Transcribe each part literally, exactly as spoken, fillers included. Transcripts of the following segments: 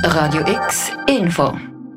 Radio X Info.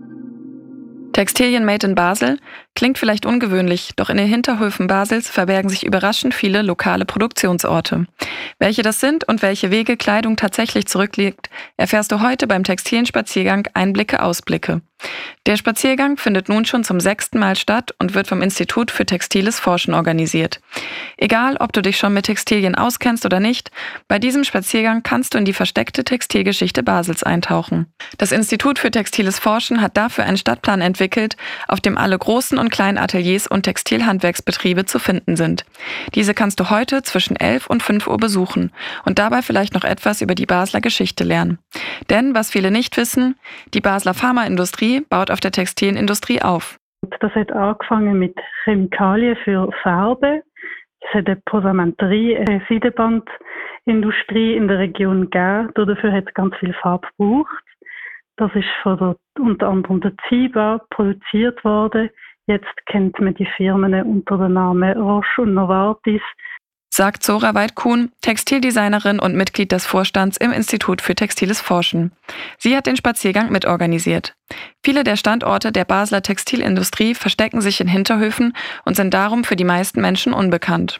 Textilien made in Basel klingt vielleicht ungewöhnlich, doch in den Hinterhöfen Basels verbergen sich überraschend viele lokale Produktionsorte. Welche das sind und welche Wege Kleidung tatsächlich zurücklegt, erfährst du heute beim Textilienspaziergang Einblicke, Ausblicke. Der Spaziergang findet nun schon zum sechsten Mal statt und wird vom Institut für Textiles Forschen organisiert. Egal, ob du dich schon mit Textilien auskennst oder nicht, bei diesem Spaziergang kannst du in die versteckte Textilgeschichte Basels eintauchen. Das Institut für Textiles Forschen hat dafür einen Stadtplan entwickelt, auf dem alle großen und kleinen Ateliers und Textilhandwerksbetriebe zu finden sind. Diese kannst du heute zwischen elf und fünf Uhr besuchen und dabei vielleicht noch etwas über die Basler Geschichte lernen. Denn, was viele nicht wissen, die Basler Pharmaindustrie baut auf der Textilindustrie auf. Das hat angefangen mit Chemikalien für Farbe. Es hat eine Posamenterie, eine Seidenbandindustrie in der Region gegeben. Dafür hat es ganz viel Farbe gebraucht. Das ist von der, unter anderem der Ziba produziert worden. Jetzt kennt man die Firmen unter dem Namen Roche und Novartis. Sagt Zora Weidkuhn, Textildesignerin und Mitglied des Vorstands im Institut für Textiles Forschen. Sie hat den Spaziergang mitorganisiert. Viele der Standorte der Basler Textilindustrie verstecken sich in Hinterhöfen und sind darum für die meisten Menschen unbekannt.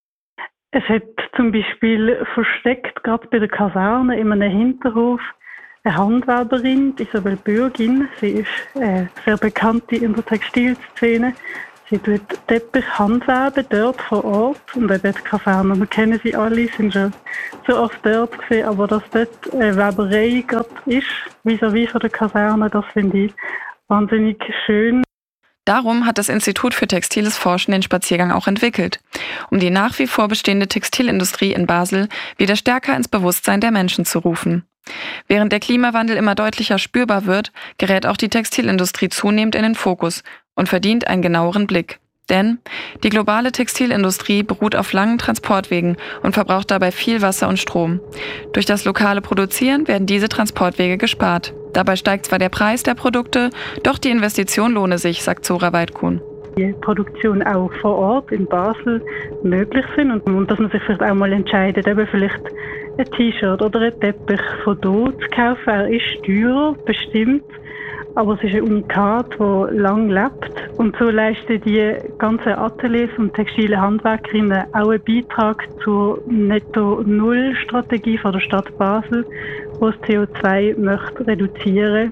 Es hat zum Beispiel versteckt, gerade bei der Kaserne in einem Hinterhof, eine Handwerberin, Isabel Bürgin. Sie ist äh, sehr bekannt in der Textilszene. Sie tut Teppich handwerben dort vor Ort und eben die Kaserne. Wir kennen sie alle, sind schon so oft dort gesehen, aber dass dort eine Weberei gerade ist, vis-à-vis von der Kaserne, das finde ich wahnsinnig schön. Darum hat das Institut für Textiles Forschen den Spaziergang auch entwickelt, um die nach wie vor bestehende Textilindustrie in Basel wieder stärker ins Bewusstsein der Menschen zu rufen. Während der Klimawandel immer deutlicher spürbar wird, gerät auch die Textilindustrie zunehmend in den Fokus und verdient einen genaueren Blick. Denn die globale Textilindustrie beruht auf langen Transportwegen und verbraucht dabei viel Wasser und Strom. Durch das lokale Produzieren werden diese Transportwege gespart. Dabei steigt zwar der Preis der Produkte, doch die Investition lohne sich, sagt Zora Weidkuhn. Die Produktion auch vor Ort in Basel möglich sind und, und dass man sich vielleicht auch mal entscheidet, eben vielleicht ein T-Shirt oder ein Teppich von dort zu kaufen. Er ist teurer, bestimmt, aber es ist ein Unikat, das lang lebt. Und so leisten die ganzen Ateliers und textile Handwerkerinnen auch einen Beitrag zur Netto-Null-Strategie von der Stadt Basel, die das C O zwei möchte reduzieren.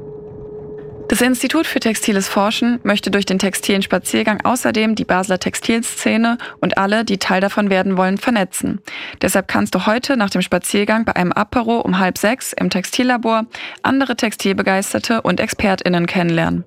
Das Institut für Textiles Forschen möchte durch den Textilienspaziergang außerdem die Basler Textilszene und alle, die Teil davon werden wollen, vernetzen. Deshalb kannst du heute nach dem Spaziergang bei einem Apero um halb sechs im Textillabor andere Textilbegeisterte und ExpertInnen kennenlernen.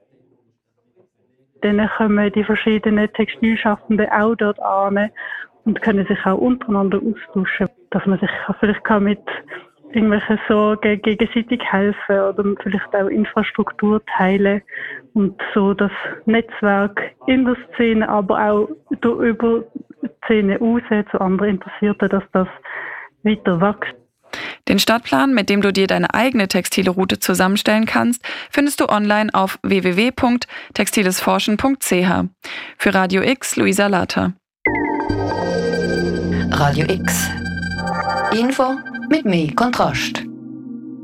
Dann kommen die verschiedenen Textilschaffenden auch dort an und können sich auch untereinander austauschen, dass man sich vielleicht mit irgendwelche Sorgen gegenseitig helfen oder vielleicht auch Infrastruktur teilen und so das Netzwerk in der Szene, aber auch über die Szene raus zu anderen Interessierten, dass das weiter wächst. Den Stadtplan, mit dem du dir deine eigene textile Route zusammenstellen kannst, findest du online auf w w w punkt textilesforschen punkt c h. Für Radio X, Luisa Later. Radio X Info mit mehr Kontrast.